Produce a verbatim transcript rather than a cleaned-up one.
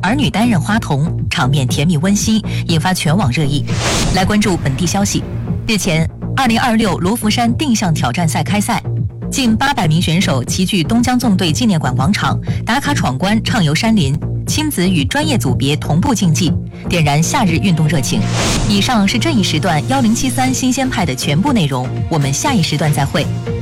儿女担任花童，场面甜蜜温馨，引发全网热议。来关注本地消息。日前，二零二六罗浮山定向挑战赛开赛，近八百名选手齐聚东江纵队纪念馆广场，打卡闯关，畅游山林。亲子与专业组别同步竞技，点燃夏日运动热情。以上是这一时段幺零七三新鲜派的全部内容，我们下一时段再会。